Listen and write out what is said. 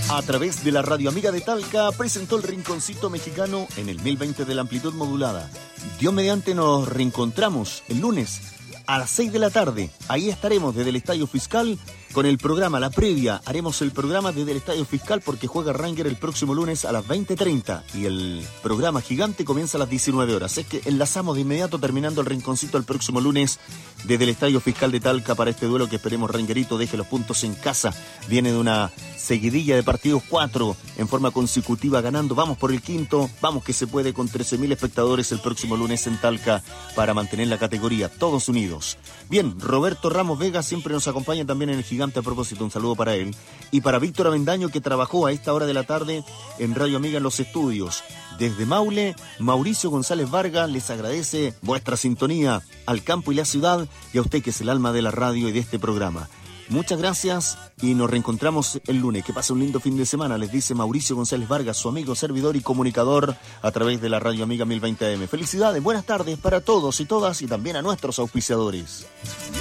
A través de la Radio Amiga de Talca presentó el Rinconcito Mexicano en el 1020 de la amplitud modulada. Dios mediante nos reencontramos el lunes a las 6 de la tarde. Ahí estaremos desde el Estadio Fiscal con el programa, la previa. Haremos el programa desde el Estadio Fiscal porque juega Ranger el próximo lunes a las 20:30 y el programa gigante comienza a las 19 horas. Es que enlazamos de inmediato terminando el Rinconcito el próximo lunes desde el Estadio Fiscal de Talca para este duelo que esperemos Rangerito deje los puntos en casa. Viene de una seguidilla de partidos, 4 en forma consecutiva ganando. Vamos por el quinto, vamos que se puede, con 13.000 espectadores el próximo lunes en Talca para mantener la categoría, todos unidos. Bien, Roberto Ramos Vega siempre nos acompaña también en el gigante, a propósito, un saludo para él. Y para Víctor Avendaño, que trabajó a esta hora de la tarde en Radio Amiga en los estudios. Desde Maule, Mauricio González Vargas les agradece vuestra sintonía al campo y la ciudad y a usted que es el alma de la radio y de este programa. Muchas gracias y nos reencontramos el lunes. Que pase un lindo fin de semana, les dice Mauricio González Vargas, su amigo, servidor y comunicador a través de la Radio Amiga 1020 AM. Felicidades, buenas tardes para todos y todas y también a nuestros auspiciadores.